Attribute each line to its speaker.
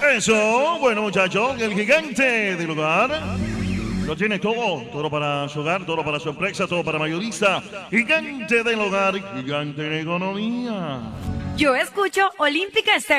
Speaker 1: eso, bueno muchachos, el gigante del hogar lo tiene todo, todo para su hogar, todo para su empresa, todo para mayorista. Gigante del hogar, gigante de economía.
Speaker 2: Yo escucho Olímpica Estéreo.